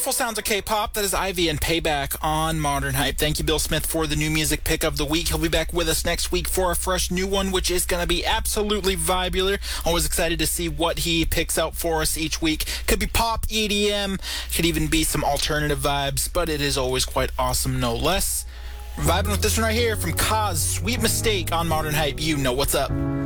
Wonderful sounds of K-pop. That is Ivy and Payback on Modern Hype. Thank you, Bill Smith, for the new music pick of the week. He'll be back with us next week for a fresh new one, which is going to be absolutely vibular. Always excited to see what he picks out for us each week. Could be pop, EDM, could even be some alternative vibes, but it is always quite awesome, no less. Vibing with this one right here from Kaz, Sweet Mistake on Modern Hype. You know what's up.